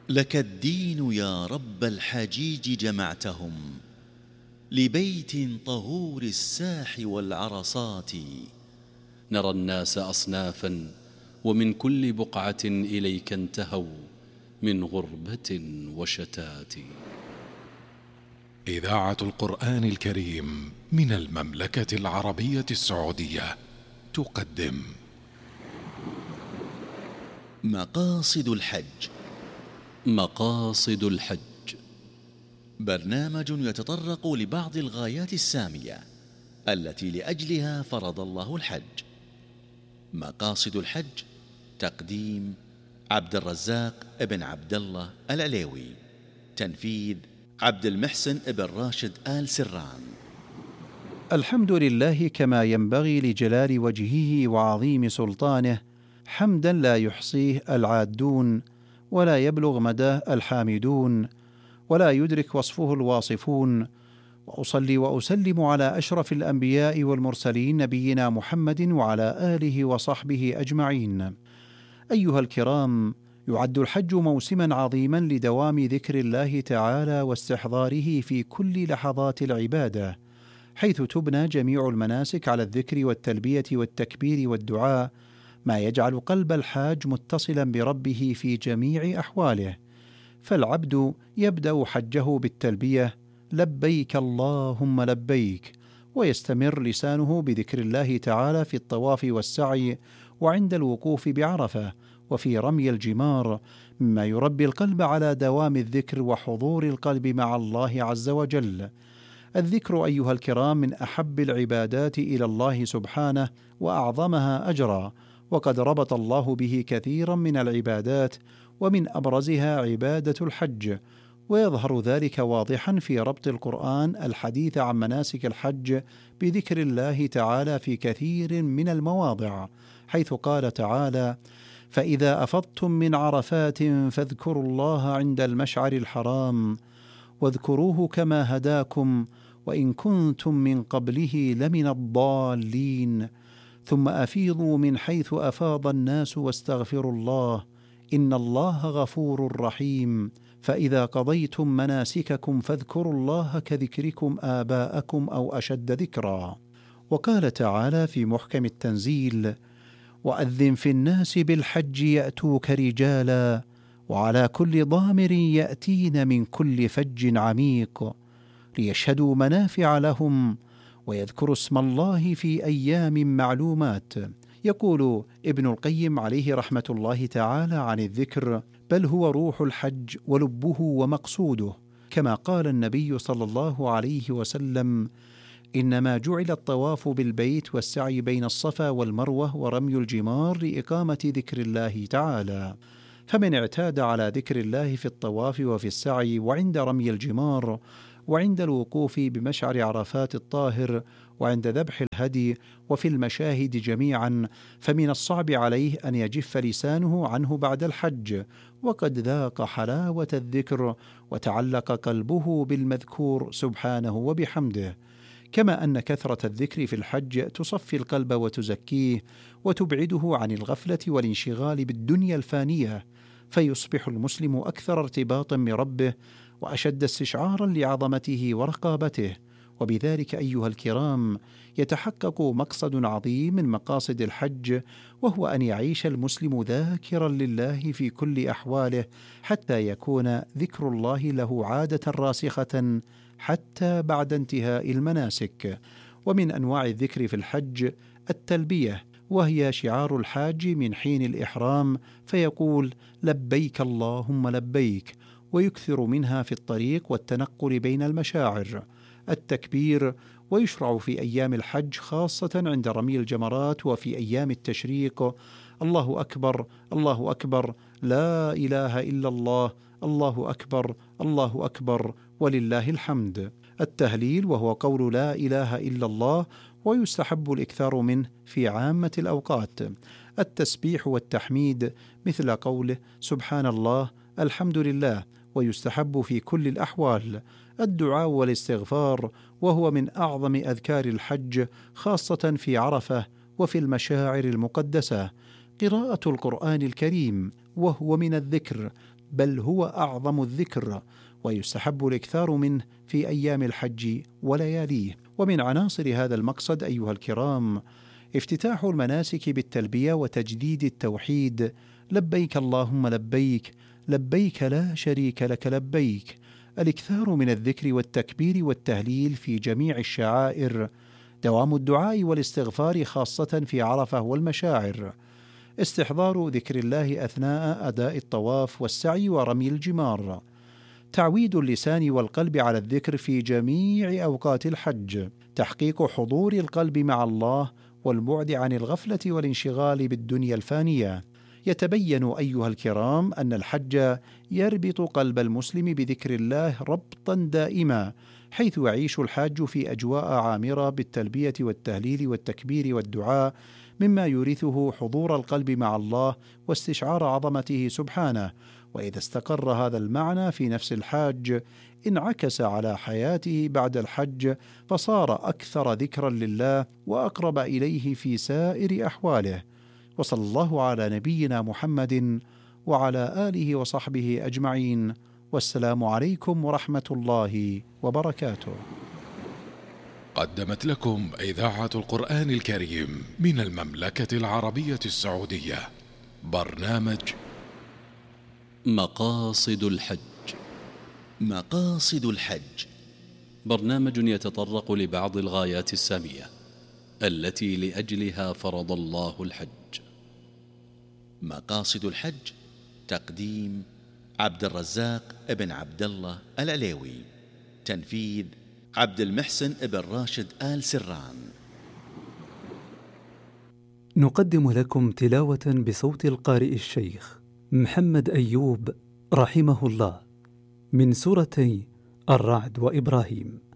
لك الدين يا رب الحجيج جمعتهم لبيت طهور الساح والعرصات. نرى الناس أصنافا ومن كل بقعة إليك انتهوا من غربة وشتات. إذاعة القرآن الكريم من المملكة العربية السعودية تقدم مقاصد الحج. مقاصد الحج برنامج يتطرق لبعض الغايات السامية التي لأجلها فرض الله الحج. مقاصد الحج تقديم عبد الرزاق ابن عبد الله العليوي، تنفيذ عبد المحسن ابن راشد آل سران. الحمد لله كما ينبغي لجلال وجهه وعظيم سلطانه، حمدا لا يحصيه العادون ولا يبلغ مداه الحامدون ولا يدرك وصفه الواصفون. وأصلي وأسلم على أشرف الأنبياء والمرسلين نبينا محمد وعلى آله وصحبه أجمعين. أيها الكرام، يعد الحج موسما عظيما لدوام ذكر الله تعالى واستحضاره في كل لحظات العبادة، حيث تبنى جميع المناسك على الذكر والتلبية والتكبير والدعاء، ما يجعل قلب الحاج متصلا بربه في جميع أحواله. فالعبد يبدأ حجه بالتلبية لبيك اللهم لبيك، ويستمر لسانه بذكر الله تعالى في الطواف والسعي وعند الوقوف بعرفة وفي رمي الجمار، مما يربي القلب على دوام الذكر وحضور القلب مع الله عز وجل. الذكر أيها الكرام من أحب العبادات إلى الله سبحانه وأعظمها أجرا، وقد ربط الله به كثيرا من العبادات، ومن أبرزها عبادة الحج، ويظهر ذلك واضحا في ربط القرآن الحديث عن مناسك الحج بذكر الله تعالى في كثير من المواضع، حيث قال تعالى: فإذا أفضتم من عرفات فاذكروا الله عند المشعر الحرام واذكروه كما هداكم وإن كنتم من قبله لمن الضالين ثم أفيضوا من حيث أفاض الناس واستغفروا الله إن الله غفور رحيم. فإذا قضيتم مناسككم فاذكروا الله كذكركم آباءكم أو أشد ذكرا. وقال تعالى في محكم التنزيل: وأذن في الناس بالحج يأتوك رجالا وعلى كل ضامر يأتين من كل فج عميق ليشهدوا منافع لهم ويذكروا اسم الله في أيام معلومات. يقول ابن القيم عليه رحمة الله تعالى عن الذكر: بل هو روح الحج ولبه ومقصوده، كما قال النبي صلى الله عليه وسلم: إنما جعل الطواف بالبيت والسعي بين الصفا والمروة ورمي الجمار لإقامة ذكر الله تعالى. فمن اعتاد على ذكر الله في الطواف وفي السعي وعند رمي الجمار وعند الوقوف بمشعر عرفات الطاهر وعند ذبح الهدي وفي المشاهد جميعا، فمن الصعب عليه أن يجف لسانه عنه بعد الحج، وقد ذاق حلاوة الذكر وتعلق قلبه بالمذكور سبحانه وبحمده. كما أن كثرة الذكر في الحج تصفي القلب وتزكيه وتبعده عن الغفلة والانشغال بالدنيا الفانية، فيصبح المسلم أكثر ارتباطا بربه وأشد استشعارا لعظمته ورقابته. وبذلك أيها الكرام يتحقق مقصد عظيم من مقاصد الحج، وهو أن يعيش المسلم ذاكرا لله في كل أحواله، حتى يكون ذكر الله له عادة راسخة حتى بعد انتهاء المناسك. ومن أنواع الذكر في الحج التلبية، وهي شعار الحاج من حين الإحرام، فيقول: لبيك اللهم لبيك، ويكثر منها في الطريق والتنقل بين المشاعر. التكبير، ويشرع في أيام الحج خاصة عند رمي الجمرات وفي أيام التشريق: الله أكبر الله أكبر لا إله إلا الله الله أكبر الله أكبر ولله الحمد. التهليل، وهو قول لا إله إلا الله، ويستحب الإكثار منه في عامة الأوقات. التسبيح والتحميد، مثل قوله سبحان الله الحمد لله، ويستحب في كل الأحوال. الدعاء والاستغفار، وهو من أعظم أذكار الحج خاصة في عرفة وفي المشاعر المقدسة. قراءة القرآن الكريم، وهو من الذكر، بل هو أعظم الذكر، ويستحب الإكثار منه في أيام الحج ولياليه. ومن عناصر هذا المقصد أيها الكرام افتتاح المناسك بالتلبية وتجديد التوحيد: لبيك اللهم لبيك، لبيك لا شريك لك لبيك. الإكثار من الذكر والتكبير والتهليل في جميع الشعائر. دوام الدعاء والاستغفار خاصة في عرفة والمشاعر. استحضار ذكر الله أثناء أداء الطواف والسعي ورمي الجمار. تعويد اللسان والقلب على الذكر في جميع أوقات الحج. تحقيق حضور القلب مع الله والبعد عن الغفلة والانشغال بالدنيا الفانية. يتبين أيها الكرام أن الحج يربط قلب المسلم بذكر الله ربطا دائما، حيث يعيش الحاج في أجواء عامرة بالتلبية والتهليل والتكبير والدعاء، مما يورثه حضور القلب مع الله واستشعار عظمته سبحانه. وإذا استقر هذا المعنى في نفس الحاج انعكس على حياته بعد الحج، فصار أكثر ذكرا لله وأقرب إليه في سائر أحواله. وصلى الله على نبينا محمد وعلى آله وصحبه أجمعين، والسلام عليكم ورحمة الله وبركاته. قدمت لكم إذاعة القرآن الكريم من المملكة العربية السعودية برنامج مقاصد الحج. مقاصد الحج برنامج يتطرق لبعض الغايات السامية التي لأجلها فرض الله الحج. مقاصد الحج تقديم عبد الرزاق ابن عبد الله العليوي، تنفيذ عبد المحسن ابن راشد آل سران. نقدم لكم تلاوة بصوت القارئ الشيخ محمد أيوب رحمه الله من سورتي الرعد وإبراهيم.